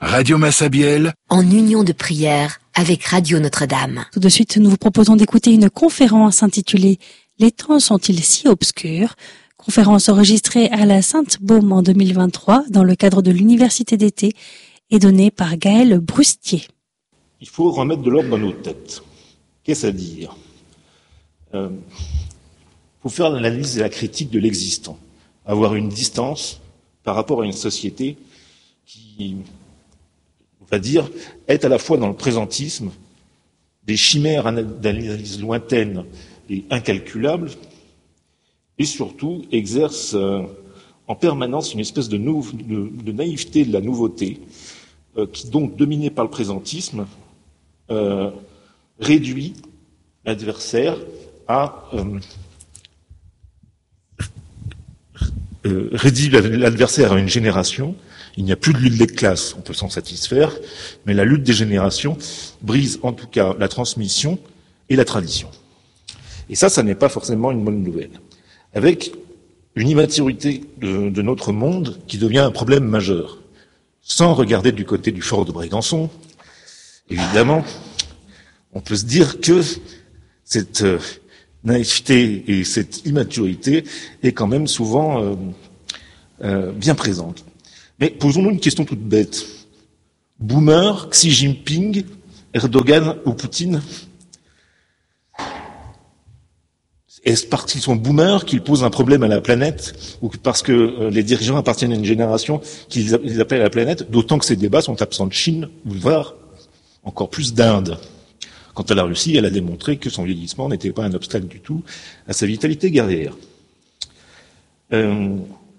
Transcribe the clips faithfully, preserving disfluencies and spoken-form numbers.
Radio Massabielle, en union de prière avec Radio Notre-Dame. Tout de suite, nous vous proposons d'écouter une conférence intitulée « Les temps sont-ils si obscurs ?» Conférence enregistrée à la Sainte-Baume en deux mille vingt-trois dans le cadre de l'université d'été et donnée par Gaël Brustier. Il faut remettre de l'ordre dans nos têtes. Qu'est-ce à dire ? Il euh, faut faire l'analyse et la critique de l'existant, avoir une distance par rapport à une société qui, on va dire, est à la fois dans le présentisme, des chimères d'analyse lointaines et incalculables, et surtout exerce euh, en permanence une espèce de, nou- de, de naïveté de la nouveauté, euh, qui donc, dominée par le présentisme, euh, réduit l'adversaire à euh, euh, réduit l'adversaire à une génération. Il n'y a plus de lutte des classes, on peut s'en satisfaire, mais la lutte des générations brise en tout cas la transmission et la tradition. Et ça, ça n'est pas forcément une bonne nouvelle. Avec une immaturité de, de notre monde qui devient un problème majeur. Sans regarder du côté du fort de Brégançon, évidemment, on peut se dire que cette euh, naïveté et cette immaturité est quand même souvent euh, euh, bien présente. Mais posons-nous une question toute bête. Boomer, Xi Jinping, Erdogan ou Poutine ? Est-ce parce qu'ils sont boomers qu'ils posent un problème à la planète ou parce que euh, les dirigeants appartiennent à une génération qu'ils les appellent à la planète, d'autant que ces débats sont absents de Chine, voire encore plus d'Inde. Quant à la Russie, elle a démontré que son vieillissement n'était pas un obstacle du tout à sa vitalité guerrière. Euh,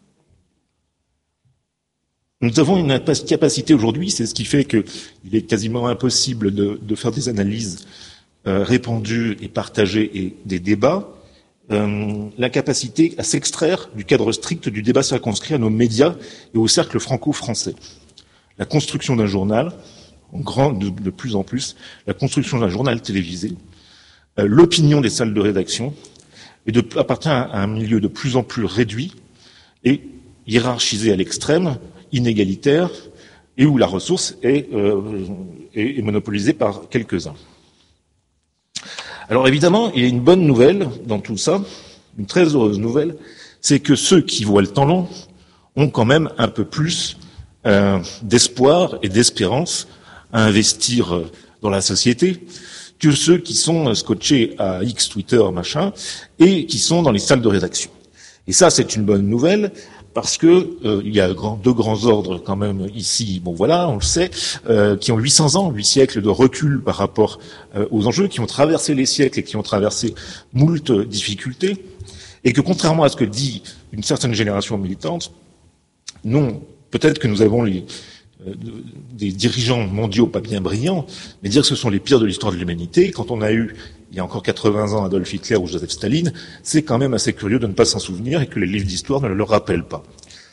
nous avons une capacité aujourd'hui, c'est ce qui fait qu'il est quasiment impossible de, de faire des analyses euh, répandues et partagées et des débats, euh, la capacité à s'extraire du cadre strict du débat circonscrit à nos médias et au cercle franco-français. La construction d'un journal, en grand, de, de plus en plus, la construction d'un journal télévisé, euh, l'opinion des salles de rédaction, et de, appartient à un milieu de plus en plus réduit et hiérarchisé à l'extrême, inégalitaire, et où la ressource est, euh, est, est monopolisée par quelques-uns. Alors évidemment, il y a une bonne nouvelle dans tout ça, une très heureuse nouvelle, c'est que ceux qui voient le temps long ont quand même un peu plus euh, d'espoir et d'espérance à investir dans la société que ceux qui sont scotchés à X, Twitter, machin, et qui sont dans les salles de rédaction. Et ça, c'est une bonne nouvelle, parce que euh, il y a grand, deux grands ordres quand même ici, bon voilà, on le sait, euh, qui ont huit cents ans, huit siècles de recul par rapport euh, aux enjeux, qui ont traversé les siècles et qui ont traversé moult difficultés, et que contrairement à ce que dit une certaine génération militante, non, peut-être que nous avons les, euh, des dirigeants mondiaux pas bien brillants, mais dire que ce sont les pires de l'histoire de l'humanité, quand on a eu il y a encore quatre-vingts ans, Adolf Hitler ou Joseph Staline, c'est quand même assez curieux de ne pas s'en souvenir et que les livres d'histoire ne le leur rappellent pas.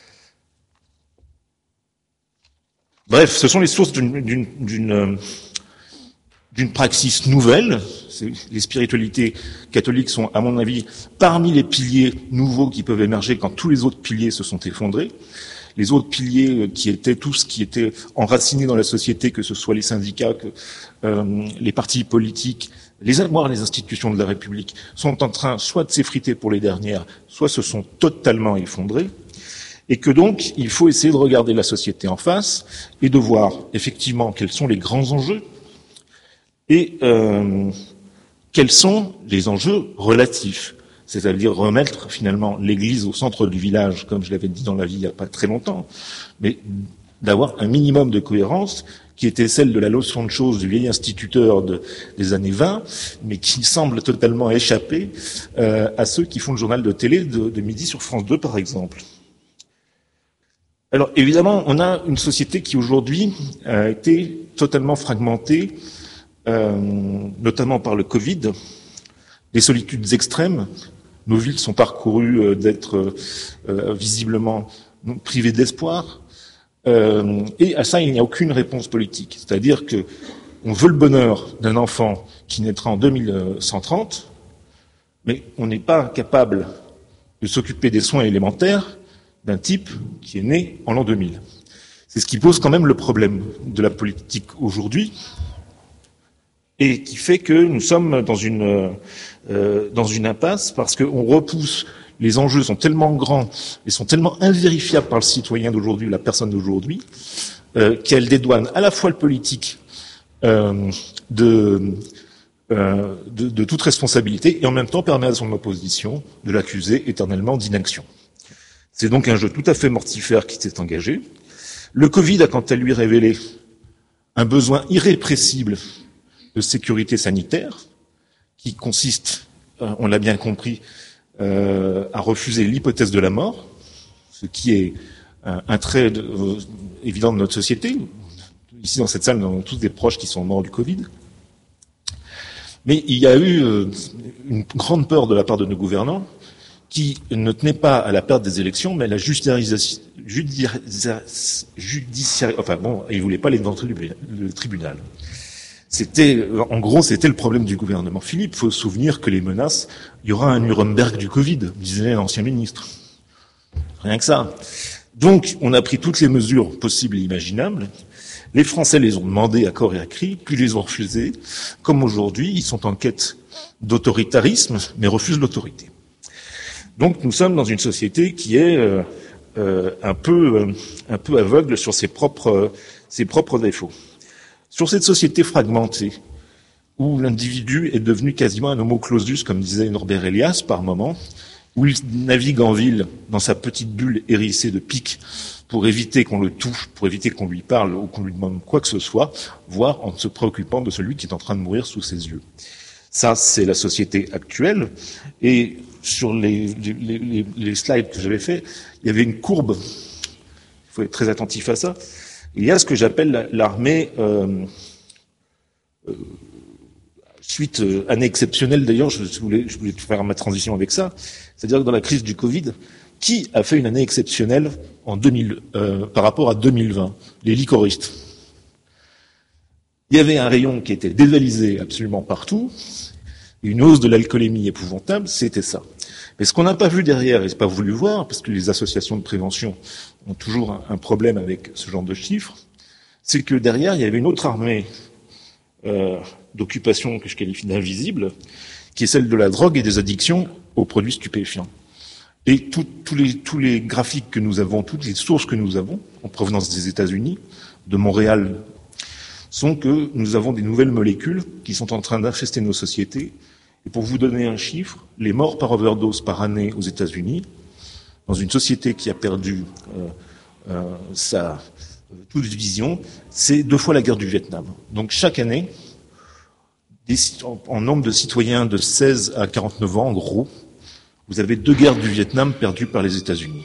Bref, ce sont les sources d'une, d'une, d'une, d'une praxis nouvelle. C'est, les spiritualités catholiques sont, à mon avis, parmi les piliers nouveaux qui peuvent émerger quand tous les autres piliers se sont effondrés. Les autres piliers qui étaient tous, qui étaient enracinés dans la société, que ce soit les syndicats, que euh, les partis politiques, les, voire les institutions de la République, sont en train soit de s'effriter pour les dernières, soit se sont totalement effondrés, et que donc il faut essayer de regarder la société en face et de voir effectivement quels sont les grands enjeux et euh, quels sont les enjeux relatifs. C'est-à-dire remettre finalement l'église au centre du village, comme je l'avais dit dans la vie il n'y a pas très longtemps, mais d'avoir un minimum de cohérence qui était celle de la leçon de choses du vieil instituteur de, des années vingt, mais qui semble totalement échapper euh, à ceux qui font le journal de télé de, de midi sur France deux, par exemple. Alors évidemment, on a une société qui aujourd'hui a été totalement fragmentée, euh, notamment par le Covid, des solitudes extrêmes. Nos villes sont parcourues euh, d'être euh, visiblement privées d'espoir. Euh, et à ça, il n'y a aucune réponse politique. C'est-à-dire que on veut le bonheur d'un enfant qui naîtra en deux mille cent trente, mais on n'est pas capable de s'occuper des soins élémentaires d'un type qui est né en l'an deux mille. C'est C'est ce qui pose quand même le problème de la politique aujourd'hui et qui fait que nous sommes dans une, euh, dans une impasse parce qu'on repousse, les enjeux sont tellement grands et sont tellement invérifiables par le citoyen d'aujourd'hui, la personne d'aujourd'hui, euh, qu'elle dédouane à la fois le politique euh, de, euh, de, de toute responsabilité et en même temps permet à son opposition de l'accuser éternellement d'inaction. C'est donc un jeu tout à fait mortifère qui s'est engagé. Le Covid a quant à lui révélé un besoin irrépressible de sécurité sanitaire qui consiste, euh, on l'a bien compris, euh, à refuser l'hypothèse de la mort, ce qui est un, un trait de, euh, évident de notre société. Ici, dans cette salle, nous avons tous des proches qui sont morts du Covid. Mais il y a eu euh, une grande peur de la part de nos gouvernants qui ne tenait pas à la perte des élections, mais à la judiciarisation, judiciaire, enfin bon, ils voulaient pas aller devant le tribunal. C'était, en gros, c'était le problème du gouvernement Philippe. Il faut se souvenir que les menaces, il y aura un Nuremberg du Covid, disait l'ancien ministre. Rien que ça. Donc, on a pris toutes les mesures possibles et imaginables. Les Français les ont demandées à corps et à cri, puis les ont refusées. Comme aujourd'hui, ils sont en quête d'autoritarisme, mais refusent l'autorité. Donc, nous sommes dans une société qui est euh, euh, un peu, euh, un peu aveugle sur ses propres, euh, ses propres défauts. Sur cette société fragmentée, où l'individu est devenu quasiment un homo clausus, comme disait Norbert Elias par moment, où il navigue en ville dans sa petite bulle hérissée de pics pour éviter qu'on le touche, pour éviter qu'on lui parle ou qu'on lui demande quoi que ce soit, voire en se préoccupant de celui qui est en train de mourir sous ses yeux. Ça, c'est la société actuelle. Et sur les, les, les, les slides que j'avais faits, il y avait une courbe. Il faut être très attentif à ça. Il y a ce que j'appelle l'armée, euh, euh, suite, euh, année exceptionnelle d'ailleurs, je voulais, je voulais faire ma transition avec ça, c'est-à-dire que dans la crise du Covid, qui a fait une année exceptionnelle en deux mille, euh, par rapport à deux mille vingt? Les licoristes. Il y avait un rayon qui était dévalisé absolument partout, une hausse de l'alcoolémie épouvantable, c'était ça. Mais ce qu'on n'a pas vu derrière, et c'est pas voulu voir, parce que les associations de prévention ont toujours un, un problème avec ce genre de chiffres, c'est que derrière, il y avait une autre armée euh, d'occupation que je qualifie d'invisible, qui est celle de la drogue et des addictions aux produits stupéfiants. Et tout, tous, les, tous les graphiques que nous avons, toutes les sources que nous avons, en provenance des États-Unis, de Montréal, sont que nous avons des nouvelles molécules qui sont en train d'infester nos sociétés. Et pour vous donner un chiffre, les morts par overdose par année aux États-Unis, dans une société qui a perdu euh, euh, sa euh, toute vision, c'est deux fois la guerre du Vietnam. Donc chaque année, des, en, en nombre de citoyens de seize à quarante-neuf ans, en gros, vous avez deux guerres du Vietnam perdues par les États-Unis.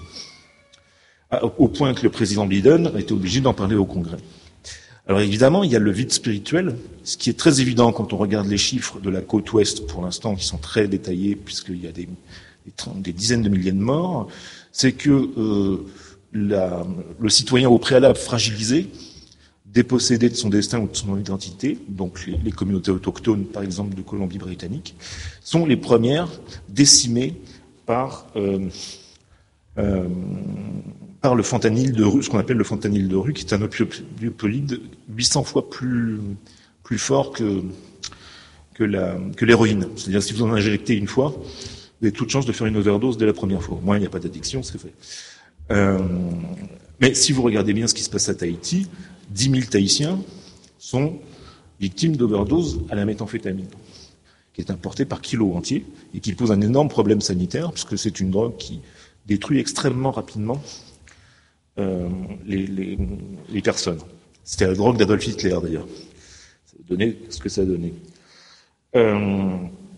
Au point que le président Biden a été obligé d'en parler au Congrès. Alors évidemment, il y a le vide spirituel, ce qui est très évident quand on regarde les chiffres de la côte ouest pour l'instant, qui sont très détaillés, puisqu'il y a des, des, des dizaines de milliers de morts, c'est que euh, la, le citoyen au préalable fragilisé, dépossédé de son destin ou de son identité, donc les, les communautés autochtones, par exemple, de Colombie-Britannique, sont les premières décimées par... Euh, euh, par le fentanyl de rue, ce qu'on appelle le fentanyl de rue, qui est un opioïde huit cents fois plus, plus fort que, que, la, que l'héroïne. C'est-à-dire, si vous en injectez une fois, vous avez toute chance de faire une overdose dès la première fois. Au moins, il n'y a pas d'addiction, c'est fait. Euh, mais si vous regardez bien ce qui se passe à Tahiti, dix mille Tahitiens sont victimes d'overdose à la méthamphétamine, qui est importée par kilo entier, et qui pose un énorme problème sanitaire, puisque c'est une drogue qui détruit extrêmement rapidement Euh, les, les, les personnes. C'était la drogue d'Adolf Hitler, d'ailleurs. Ça a donné ce que ça a donné. Euh,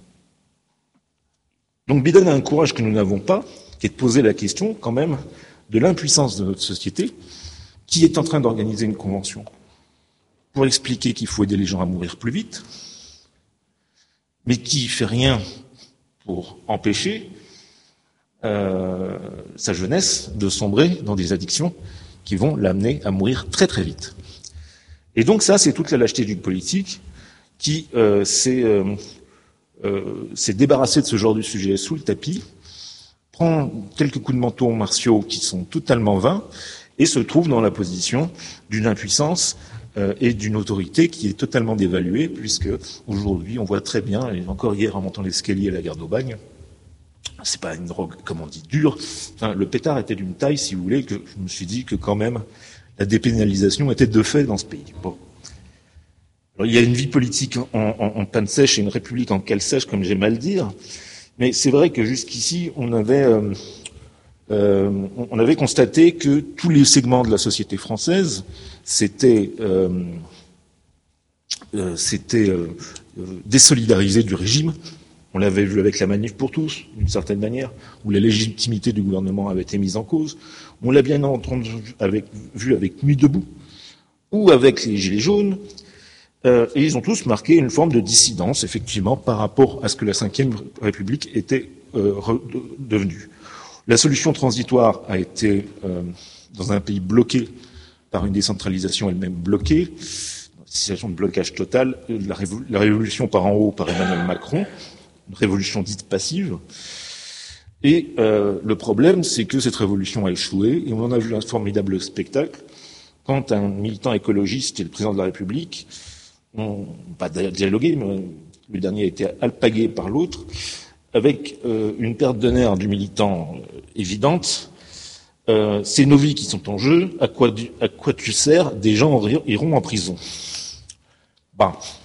donc Biden a un courage que nous n'avons pas, qui est de poser la question, quand même, de l'impuissance de notre société, qui est en train d'organiser une convention pour expliquer qu'il faut aider les gens à mourir plus vite, mais qui fait rien pour empêcher Euh, sa jeunesse de sombrer dans des addictions qui vont l'amener à mourir très très vite. Et donc ça, c'est toute la lâcheté d'une politique qui euh, s'est, euh, euh, s'est débarrassée de ce genre de sujet sous le tapis, prend quelques coups de manteau martiaux qui sont totalement vains, et se trouve dans la position d'une impuissance euh, et d'une autorité qui est totalement dévaluée, puisque aujourd'hui on voit très bien, et encore hier en montant l'escalier à la gare d'Aubagne, c'est pas une drogue, comme on dit, dure. Enfin, le pétard était d'une taille, si vous voulez, que je me suis dit que quand même la dépénalisation était de fait dans ce pays. Bon. Alors, il y a une vie politique en, en, en panne sèche et une république en cale sèche, comme j'aime à le dire. Mais c'est vrai que jusqu'ici, on avait, euh, euh, on avait constaté que tous les segments de la société française s'étaient, euh, euh, s'étaient euh, désolidarisés du régime. On l'avait vu avec la manif pour tous, d'une certaine manière, où la légitimité du gouvernement avait été mise en cause. On l'a bien entendu avec, vu avec Nuit debout, ou avec les Gilets jaunes, euh, et ils ont tous marqué une forme de dissidence, effectivement, par rapport à ce que la Cinquième République était euh, devenue. La solution transitoire a été, euh, dans un pays bloqué par une décentralisation elle-même bloquée, une situation de blocage total, la, révo- la révolution par en haut par Emmanuel Macron, une révolution dite passive. Et euh, le problème, c'est que cette révolution a échoué, et on en a vu un formidable spectacle quand un militant écologiste et le président de la République n'ont pas dialogué, mais le dernier a été alpagué par l'autre, avec euh, une perte de nerfs du militant euh, évidente. Euh, c'est nos vies qui sont en jeu, à quoi, à quoi tu sers, des gens iront en prison. Bah.